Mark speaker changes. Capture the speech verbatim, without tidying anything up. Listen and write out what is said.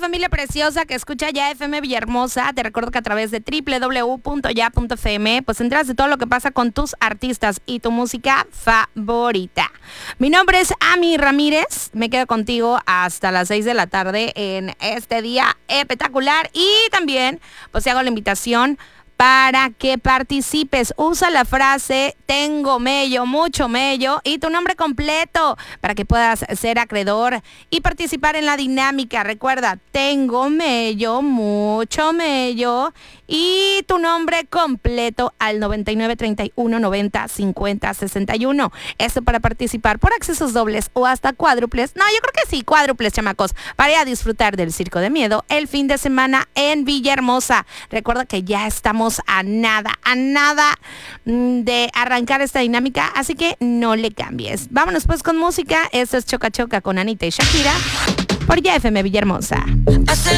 Speaker 1: familia preciosa que escucha Ya F M Villahermosa. Te recuerdo que a través de doble u doble u doble u punto ya punto f m pues enteras de todo lo que pasa con tus artistas y tu música favorita. Mi nombre es Ami Ramírez. Me quedo contigo hasta las seis de la tarde en este día espectacular. Y también pues te hago la invitación para que participes. Usa la frase tengo mello, mucho mello y tu nombre completo para que puedas ser acreedor y participar en la dinámica. Recuerda, tengo mello, mucho mello y tu nombre completo al noventa y nueve, treinta y uno, noventa, cincuenta, sesenta y uno. Esto para participar por accesos dobles o hasta cuádruples. No, yo creo que sí, cuádruples, chamacos, para ir a disfrutar del Circo de Miedo el fin de semana en Villahermosa. Recuerda que ya estamos a nada, a nada de arrancar esta dinámica, así que no le cambies. Vámonos pues con música. Esto es Choca Choca con Anita y Shakira por Ya F M Villahermosa.